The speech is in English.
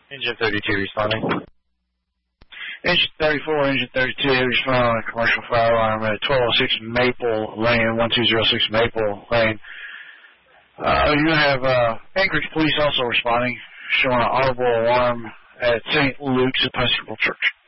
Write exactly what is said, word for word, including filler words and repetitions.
Engine thirty-two responding. Engine thirty-four, Engine thirty-two, responding on a commercial fire alarm at twelve oh six Maple Lane, one two zero six Maple Lane. Uh, you have uh, Anchorage Police also responding, showing an audible alarm at Saint Luke's Episcopal Church.